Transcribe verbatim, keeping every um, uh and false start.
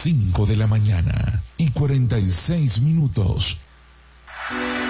cinco de la mañana y cuarenta y seis minutos.